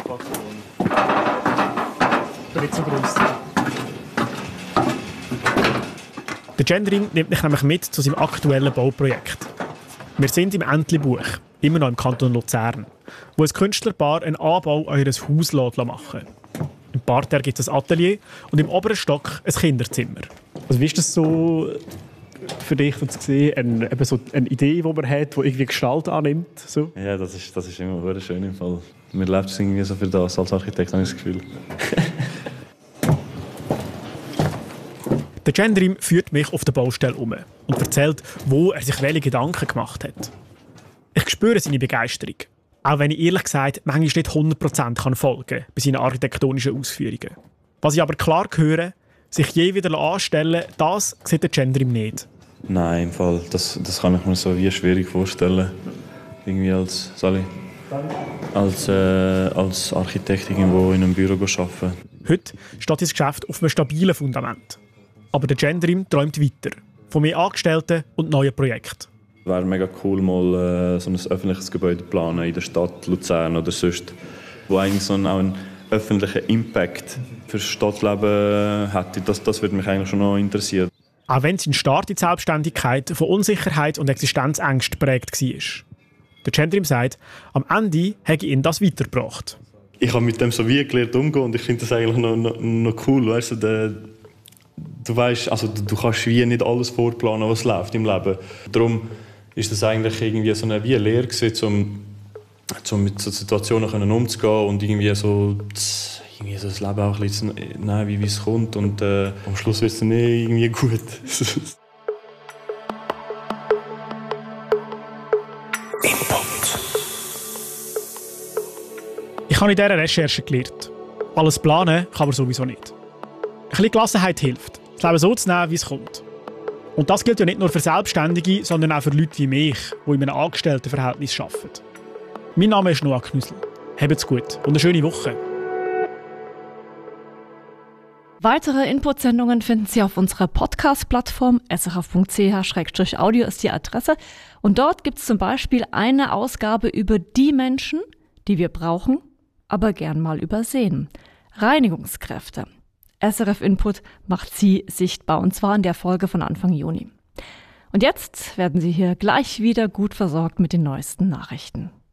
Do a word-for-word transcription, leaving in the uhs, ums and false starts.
Nicht so gross. Der Gendrim nimmt mich nämlich mit zu seinem aktuellen Bauprojekt. Wir sind im Entlebuch, immer noch im Kanton Luzern, wo ein Künstlerpaar einen Anbau an ihr Haus machen lässt. Im Parterre gibt es ein Atelier und im oberen Stock ein Kinderzimmer. Also wie ist das so für dich zu sehen, eine, eben so eine Idee, die man hat, die irgendwie Gestalt annimmt? So? Ja, das ist, das ist immer sehr schön im Fall. Man lebt es irgendwie so für das als Architekt, habe ich das Gefühl. Der Gendrim führt mich auf der Baustelle um und erzählt, wo er sich welche Gedanken gemacht hat. Ich spüre seine Begeisterung, auch wenn ich ehrlich gesagt manchmal nicht hundert Prozent folgen kann bei seinen architektonischen Ausführungen. Was ich aber klar höre, sich je wieder anstellen, das sieht der Gendrim nicht. Nein, im Fall, das, das kann ich mir so wie schwierig vorstellen. Irgendwie als, Sally, als, äh, als Architekt irgendwo in einem Büro arbeiten. Heute steht das Geschäft auf einem stabilen Fundament. Aber der Gendrim träumt weiter. Von mehr Angestellten und neuen Projekten. Es wäre mega cool, mal äh, so ein öffentliches Gebäude zu planen in der Stadt Luzern oder sonst, wo eigentlich so einen, auch einen öffentlichen Impact für das Stadtleben hätte. Das, das würde mich eigentlich schon noch interessieren. Auch wenn sein Start in die Selbstständigkeit von Unsicherheit und Existenzängst geprägt war. Der Gendrim sagt, am Ende hätte ihn das weitergebracht. Ich habe mit dem so wie gelernt umgehen und ich finde das eigentlich noch, noch, noch cool. Weißt du, der, du weißt, also du, du kannst wie nicht alles vorplanen, was läuft im Leben. Darum ist das eigentlich irgendwie so eine, wie eine Lehre gewesen, um, um mit so Situationen umzugehen und irgendwie so, irgendwie so das Leben auch ein bisschen zu nehmen, wie es kommt. Und äh, am Schluss wird es dann irgendwie gut. Ich habe in dieser Recherche gelernt. Alles planen kann man sowieso nicht. Ein bisschen Gelassenheit hilft, das Leben so zu nehmen, wie es kommt. Und das gilt ja nicht nur für Selbstständige, sondern auch für Leute wie mich, die in einem Angestelltenverhältnis arbeiten. Mein Name ist Noah Knüssel. Habt's gut und eine schöne Woche. Weitere Inputsendungen finden Sie auf unserer Podcast-Plattform. s r f punkt c h slash audio ist die Adresse. Und dort gibt es zum Beispiel eine Ausgabe über die Menschen, die wir brauchen, aber gern mal übersehen. Reinigungskräfte. S R F Input macht sie sichtbar, und zwar in der Folge von Anfang Juni. Und jetzt werden Sie hier gleich wieder gut versorgt mit den neuesten Nachrichten.